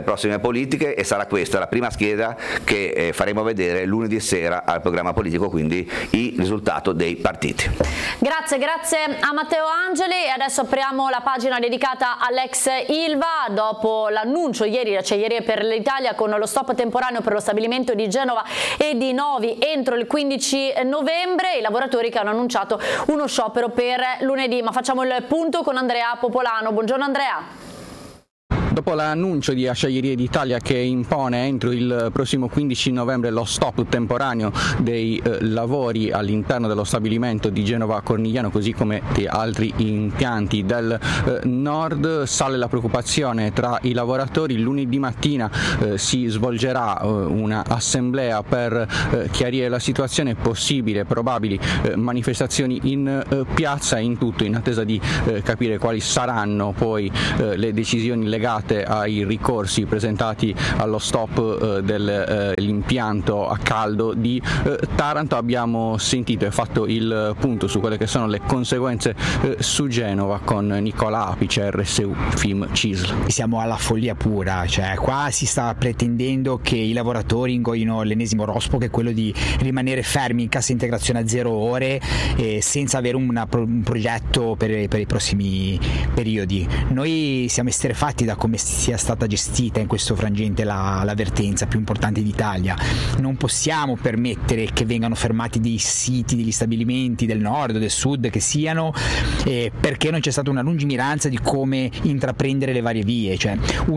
prossime politiche, e sarà questa la prima scheda che faremo vedere lunedì sera al programma politico, quindi il risultato dei partiti. Grazie a Matteo Angeli, e adesso apriamo la pagina dedicata all'ex Ilva. Dopo l'annuncio ieri da Acciaierie per l'Italia con lo stop temporaneo per lo stabilimento di Genova e di Novi entro il 15 novembre, i lavoratori che hanno annunciato uno sciopero per lunedì. Ma facciamo il punto con Andrea Popolano. Buongiorno Andrea. Dopo l'annuncio di Acciaierie d'Italia che impone entro il prossimo 15 novembre lo stop temporaneo dei lavori all'interno dello stabilimento di Genova Cornigliano, così come di altri impianti del nord, sale la preoccupazione tra i lavoratori. Lunedì mattina si svolgerà una assemblea per chiarire la situazione, possibili probabili manifestazioni in piazza, in tutto in attesa di capire quali saranno poi le decisioni legate ai ricorsi presentati allo stop dell'impianto a caldo di Taranto. Abbiamo sentito e fatto il punto su quelle che sono le conseguenze su Genova con Nicola Apice, RSU FIM CISL. Siamo alla follia pura, cioè qua si sta pretendendo che i lavoratori ingoino l'ennesimo rospo, che è quello di rimanere fermi in cassa integrazione a 0 ore senza avere un progetto per i prossimi periodi. Noi siamo esterefatti da come sia stata gestita in questo frangente la vertenza più importante d'Italia. Non possiamo permettere che vengano fermati dei siti, degli stabilimenti del nord o del sud che siano, perché non c'è stata una lungimiranza di come intraprendere le varie vie. Cioè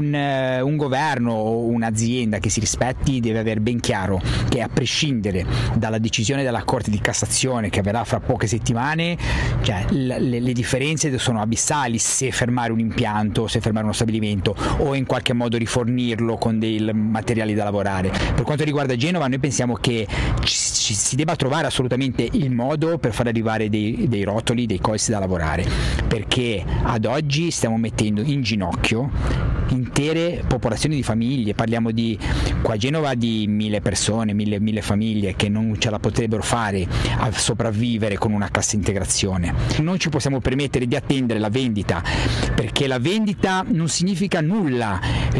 un governo o un'azienda che si rispetti deve aver ben chiaro che, a prescindere dalla decisione della Corte di Cassazione che avverrà fra poche settimane, cioè le differenze sono abissali se fermare un impianto, se fermare uno stabilimento o in qualche modo rifornirlo con dei materiali da lavorare. Per quanto riguarda Genova, noi pensiamo che si debba trovare assolutamente il modo per far arrivare dei rotoli, dei colsi da lavorare, perché ad oggi stiamo mettendo in ginocchio intere popolazioni di famiglie. Parliamo qua a Genova di 1000 persone, 1000 famiglie che non ce la potrebbero fare a sopravvivere con una cassa integrazione. Non ci possiamo permettere di attendere la vendita, perché la vendita non significa nulla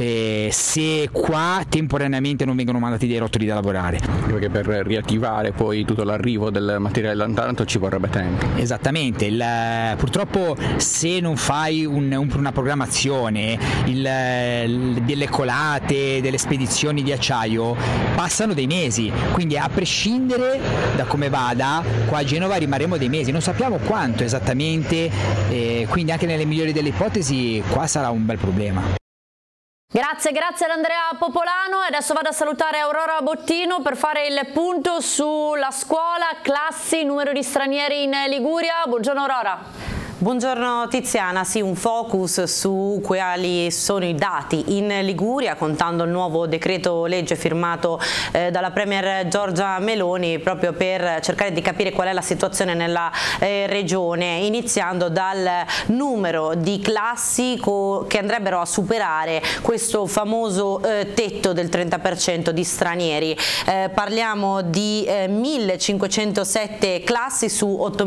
se qua temporaneamente non vengono mandati dei rotoli da lavorare. Perché per riattivare poi tutto l'arrivo del materiale da Taranto ci vorrebbe tempo. Esattamente, purtroppo se non fai una programmazione, delle colate, delle spedizioni di acciaio, passano dei mesi, quindi a prescindere da come vada, qua a Genova rimarremo dei mesi, non sappiamo quanto esattamente, quindi anche nelle migliori delle ipotesi qua sarà un bel problema. Grazie ad Andrea Popolano, e adesso vado a salutare Aurora Bottino per fare il punto sulla scuola, classi, numero di stranieri in Liguria. Buongiorno Aurora. Buongiorno Tiziana, sì, un focus su quali sono i dati in Liguria, contando il nuovo decreto legge firmato dalla Premier Giorgia Meloni, proprio per cercare di capire qual è la situazione nella regione, iniziando dal numero di classi che andrebbero a superare questo famoso tetto del 30% di stranieri. Parliamo di 1507 classi su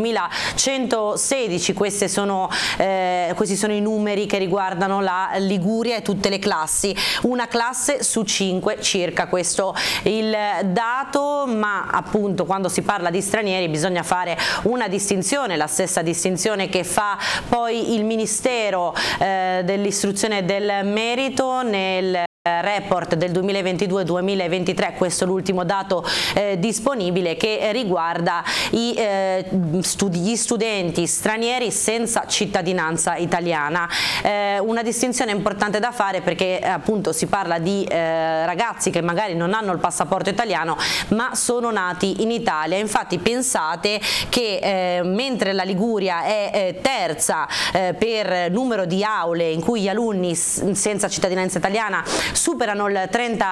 8116, questi sono i numeri che riguardano la Liguria e tutte le classi, una classe su 5 circa, questo il dato. Ma appunto quando si parla di stranieri bisogna fare una distinzione, la stessa distinzione che fa poi il Ministero dell'Istruzione e del Merito nel report del 2022-2023, questo è l'ultimo dato disponibile, che riguarda gli studenti stranieri senza cittadinanza italiana. Una distinzione importante da fare, perché appunto si parla di ragazzi che magari non hanno il passaporto italiano ma sono nati in Italia. Infatti pensate che mentre la Liguria è terza per numero di aule in cui gli alunni senza cittadinanza italiana superano il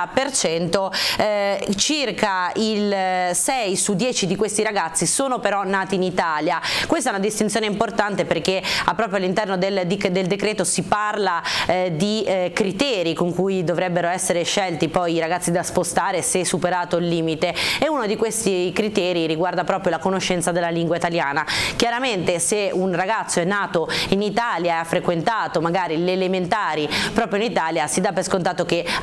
30%, circa il 6 su 10 di questi ragazzi sono però nati in Italia. Questa è una distinzione importante, perché proprio all'interno del decreto si parla di criteri con cui dovrebbero essere scelti poi i ragazzi da spostare se superato il limite, e uno di questi criteri riguarda proprio la conoscenza della lingua italiana. Chiaramente se un ragazzo è nato in Italia e ha frequentato magari le elementari proprio in Italia, si dà per scontato che